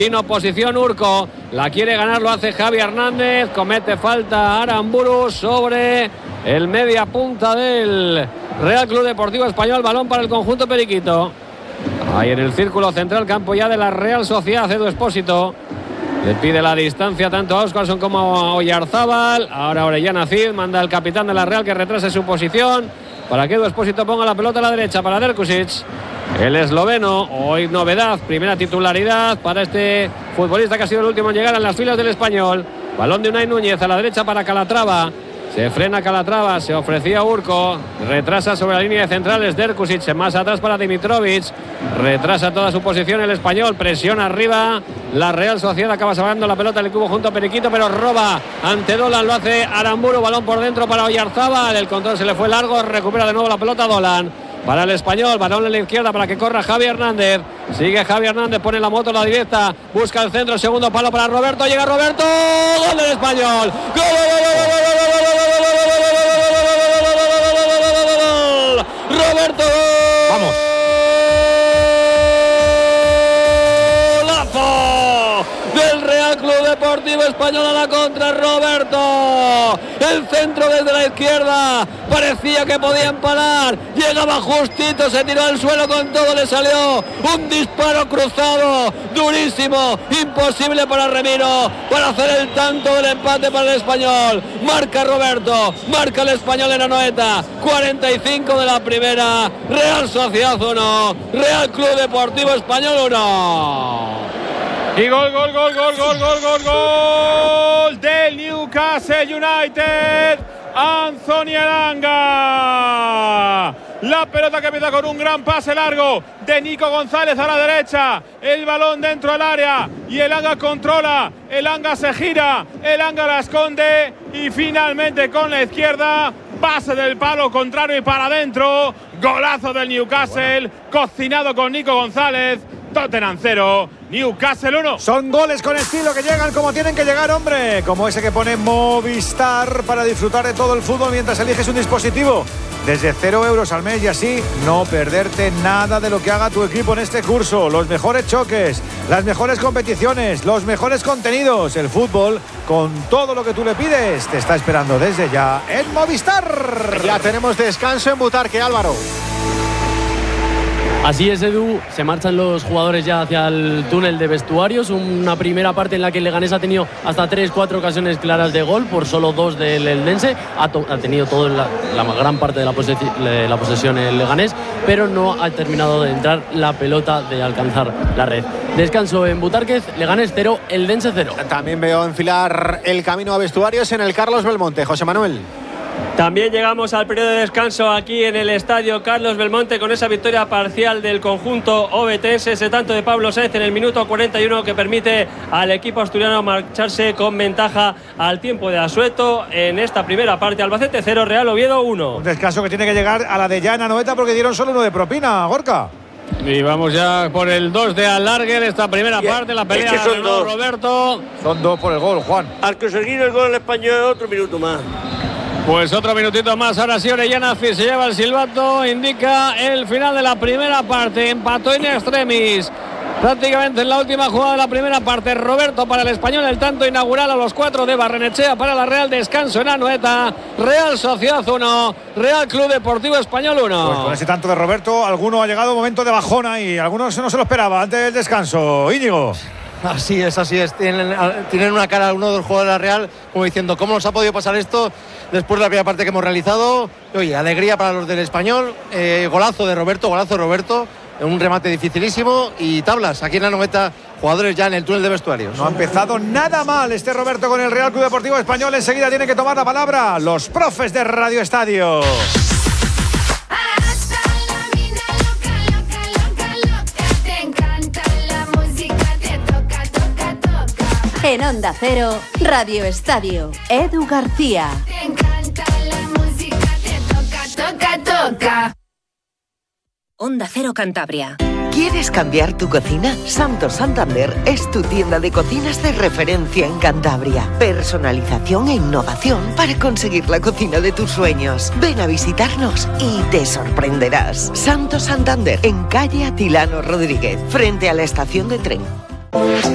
En oposición Urco, la quiere ganar, lo hace Javi Hernández, comete falta Aramburu sobre el media punta del Real Club Deportivo Español, balón para el conjunto periquito. Ahí en el círculo central, campo ya de la Real Sociedad. Edu Expósito le pide la distancia tanto a Óscarson como a Oyarzábal. Ahora Orellana Cid manda al capitán de la Real que retrase su posición para que Edu Expósito ponga la pelota a la derecha para Derkusic. El esloveno, hoy novedad, primera titularidad para este futbolista que ha sido el último en llegar a las filas del Español. Balón de Unai Núñez a la derecha para Calatrava. Se frena Calatrava, se ofrecía Urco, retrasa sobre la línea de centrales Derkusic, más atrás para Dimitrovic, retrasa toda su posición el Español, presiona arriba, la Real Sociedad acaba sacando la pelota del cubo junto a Periquito, pero roba ante Dolan, lo hace Aramburu, balón por dentro para Oyarzábal, el control se le fue largo, recupera de nuevo la pelota Dolan. Para el Español, balón en la izquierda para que corra Javi Hernández. Sigue Javi Hernández, pone la moto a la directa, busca el centro, segundo palo para Roberto, llega Roberto, gol del Español. ¡Gol! Roberto. Vamos. Golazo del Real Club Deportivo Español a la contra, Roberto. El centro desde la izquierda, parecía que podía empalar, llegaba justito, se tiró al suelo con todo, le salió un disparo cruzado, durísimo, imposible para Remiro, para hacer el tanto del empate para el Español. Marca Roberto, marca el Español en Anoeta, 45 de la primera, Real Sociedad 1, Real Club Deportivo Español 1. Y gol del Newcastle United, Anthony Elanga. La pelota que empieza con un gran pase largo de Nico González a la derecha. El balón dentro del área y Elanga controla. Elanga se gira, Elanga la esconde y finalmente con la izquierda, base del palo contrario y para adentro. Golazo del Newcastle, cocinado con Nico González. Tottenham 0, Newcastle 1. Son goles con estilo que llegan como tienen que llegar, hombre. Como ese que pone Movistar para disfrutar de todo el fútbol mientras eliges un dispositivo. Desde 0 euros al mes y así no perderte nada de lo que haga tu equipo en este curso. Los mejores choques, las mejores competiciones, los mejores contenidos. El fútbol, con todo lo que tú le pides, te está esperando desde ya en Movistar. Ya tenemos descanso en Butarque, Álvaro. Así es, Edu, se marchan los jugadores ya hacia el túnel de vestuarios, una primera parte en la que el Leganés ha tenido hasta 3-4 ocasiones claras de gol, por solo 2 del Eldense, ha tenido toda la gran parte de la posesión el Leganés, pero no ha terminado de entrar la pelota, de alcanzar la red. Descanso en Butárquez, Leganés 0, Eldense 0. También veo enfilar el camino a vestuarios en el Carlos Belmonte, José Manuel. También llegamos al periodo de descanso aquí en el estadio Carlos Belmonte con esa victoria parcial del conjunto obetense, ese tanto de Pablo Sáenz en el minuto 41 que permite al equipo asturiano marcharse con ventaja al tiempo de asueto en esta primera parte. Albacete 0, Real Oviedo 1. Un descanso que tiene que llegar a la de ya en Anoeta porque dieron solo 1 de propina, Gorka. Y vamos ya por el 2 de alargue de esta primera parte, la pelea es que son dos. Roberto. Son 2 por el gol, Juan. Al conseguir el gol el Español, otro minuto más. Pues otro minutito más, ahora sí Orellana Cid se lleva el silbato, indica el final de la primera parte, empató in extremis, prácticamente en la última jugada de la primera parte, Roberto para el Español, el tanto inaugural a los 4 de Barrenechea para la Real, descanso en Anoeta, Real Sociedad 1, Real Club Deportivo Español 1. Pues con ese tanto de Roberto, alguno ha llegado un momento de bajona y algunos no se lo esperaba antes del descanso. Íñigo. Así es. Tienen una cara uno de los jugadores de la Real como diciendo ¿cómo nos ha podido pasar esto después de la primera parte que hemos realizado? Oye, alegría para los del Español, golazo de Roberto, un remate dificilísimo y tablas aquí en la Anoeta, jugadores ya en el túnel de vestuarios. No ha empezado nada mal este Roberto con el Real Club Deportivo Español. Enseguida tiene que tomar la palabra los profes de Radio Estadio. En Onda Cero, Radio Estadio, Edu García. Te encanta la música, te toca. Onda Cero Cantabria. ¿Quieres cambiar tu cocina? Santos Santander es tu tienda de cocinas de referencia en Cantabria. Personalización e innovación para conseguir la cocina de tus sueños. Ven a visitarnos y te sorprenderás. Santos Santander, en calle Atilano Rodríguez, frente a la estación de tren.